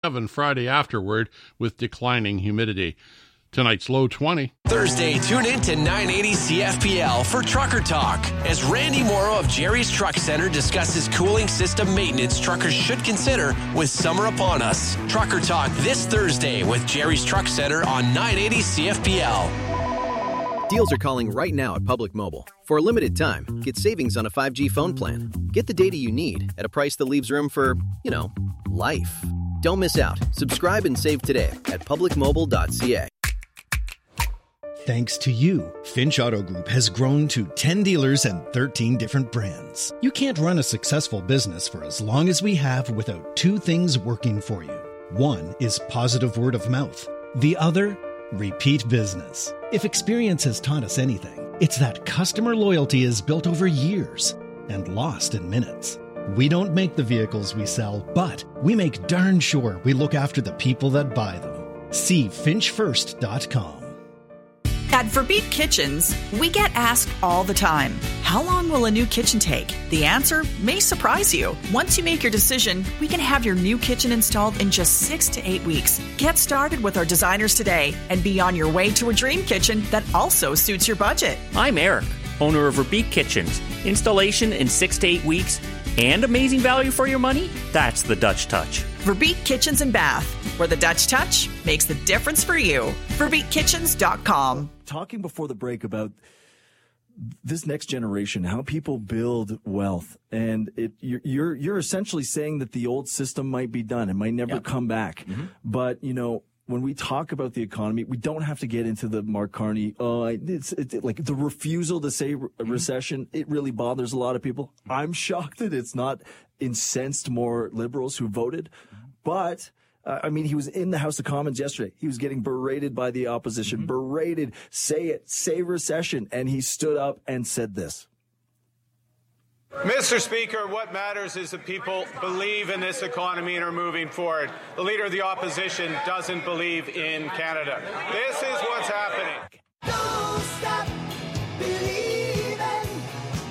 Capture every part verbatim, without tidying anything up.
seven Friday afterward with declining humidity. Tonight's low twenty. Thursday, tune in to nine eighty C F P L for Trucker Talk as Randy Morrow of Jerry's Truck Center discusses cooling system maintenance truckers should consider with summer upon us. Trucker Talk this Thursday with Jerry's Truck Center on nine eighty C F P L. Deals are calling right now at Public Mobile. For a limited time, get savings on a five G phone plan. Get the data you need at a price that leaves room for, you know, life. Don't miss out. Subscribe and save today at public mobile dot c a. Thanks to you, Finch Auto Group has grown to ten dealers and thirteen different brands. You can't run a successful business for as long as we have without two things working for you. One is positive word of mouth. The other, repeat business. If experience has taught us anything, it's that customer loyalty is built over years and lost in minutes. We don't make the vehicles we sell, but we make darn sure we look after the people that buy them. See finch first dot com. At Verbeek Kitchens, we get asked all the time, how long will a new kitchen take? The answer may surprise you. Once you make your decision, we can have your new kitchen installed in just six to eight weeks. Get started with our designers today and be on your way to a dream kitchen that also suits your budget. I'm Eric, owner of Verbeek Kitchens. Installation in six to eight weeks and amazing value for your money? That's the Dutch touch. Verbeek Kitchens and Bath, where the Dutch touch makes the difference for you. verbeek kitchens dot com. Talking before the break about this next generation, how people build wealth, and it you're you're, you're essentially saying that the old system might be done. It might never yep. come back. Mm-hmm. But, you know, when we talk about the economy, we don't have to get into the Mark Carney, oh, it's, it's like the refusal to say re- mm-hmm. recession. It really bothers a lot of people. I'm shocked that it's not incensed more liberals who voted. Mm-hmm. But, uh, I mean, he was in the House of Commons yesterday. He was getting berated by the opposition, mm-hmm. berated, say it, say recession. And he stood up and said this. Mister Speaker, what matters is that people believe in this economy and are moving forward. The Leader of the Opposition doesn't believe in Canada. This is what's happening. Don't stop believing.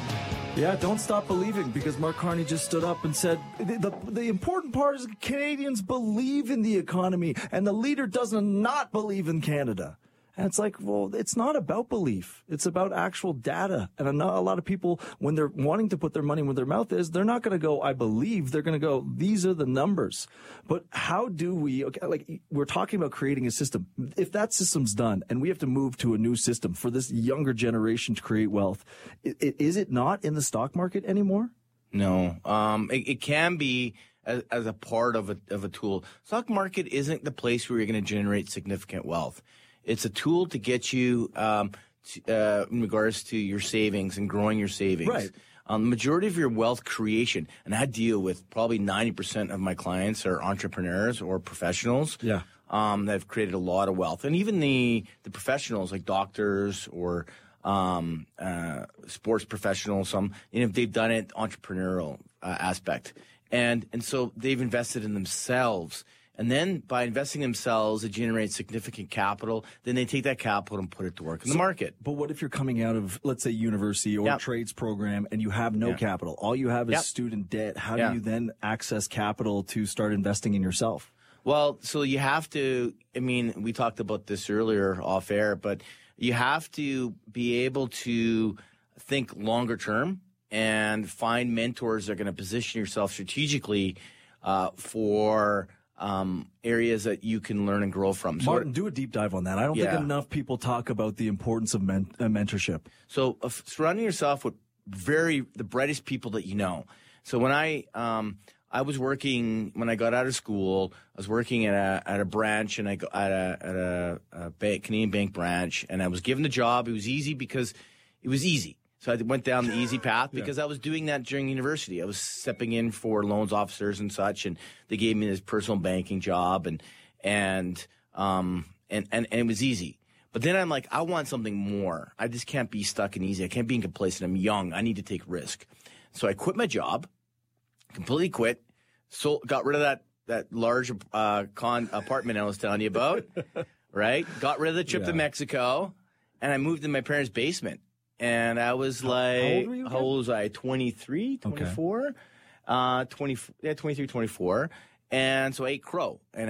Yeah, don't stop believing, because Mark Carney just stood up and said the, the, the important part is Canadians believe in the economy, and the leader does not believe in Canada. And it's like, well, it's not about belief. It's about actual data. And a lot of people, when they're wanting to put their money where their mouth is, they're not going to go, I believe. They're going to go, these are the numbers. But how do we, okay, like, we're talking about creating a system. If that system's done and we have to move to a new system for this younger generation to create wealth, it, it, is it not in the stock market anymore? No. Um, it, it can be as, as a part of a, of a tool. Stock market isn't the place where you're going to generate significant wealth. It's a tool to get you um, to, uh, in regards to your savings and growing your savings. Right. Um, the majority of your wealth creation, and I deal with probably ninety percent of my clients are entrepreneurs or professionals yeah. um, that have created a lot of wealth. And even the, the professionals like doctors or um, uh, sports professionals, some, you know, they've done it entrepreneurial uh, aspect. And, and so they've invested in themselves. And then by investing themselves, it generates significant capital. Then they take that capital and put it to work in so, the market. But what if you're coming out of, let's say, university or yep. trades program and you have no yep. capital? All you have is yep. student debt. How yeah. do you then access capital to start investing in yourself? Well, so you have to, I mean, we talked about this earlier off air, but you have to be able to think longer term and find mentors that are going to position yourself strategically uh, for – Um, areas that you can learn and grow from. So Martin, do a deep dive on that. I don't yeah. think enough people talk about the importance of men- uh, mentorship. So uh, surrounding yourself with very the brightest people that you know. So when I um, I was working when I got out of school, I was working at a at a branch and I got at a at a, a bank, Canadian bank branch, and I was given the job. It was easy because it was easy. So I went down the easy path because yeah. I was doing that during university. I was stepping in for loans officers and such, and they gave me this personal banking job, and and um and and, and it was easy. But then I'm like, I want something more. I just can't be stuck and easy. I can't be complacent. I'm young. I need to take risk. So I quit my job, completely quit. So got rid of that that large uh, con apartment I was telling you about, right? Got rid of the trip yeah. to Mexico, and I moved in my parents' basement. And I was like, how old were you again? How old was I? twenty-three, twenty-four? Okay. Uh, twenty, yeah, twenty-three, twenty-four. And so I ate crow. And